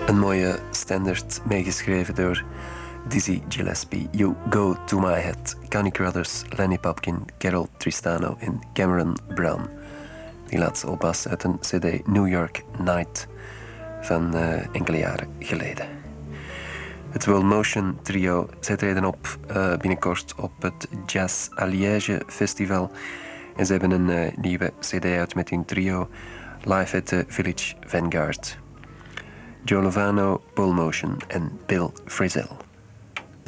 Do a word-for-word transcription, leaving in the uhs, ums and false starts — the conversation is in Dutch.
Een mooie standard meegeschreven door Dizzy Gillespie. You Go To My Head. Connie Crothers, Lenny Popkin, Carol Tristano en Cameron Brown. Die laatste oppas uit een cd New York Night van uh, enkele jaren geleden. Het World Motion Trio, zij treden op uh, binnenkort op het Jazz à Liège Festival. En ze hebben een uh, nieuwe cd uit met hun trio live at the Village Vanguard. Joe Lovano, Paul Motion en Bill Frisell.